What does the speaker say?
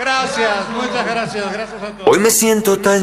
Gracias, muchas gracias. Gracias a todos. Hoy me siento tan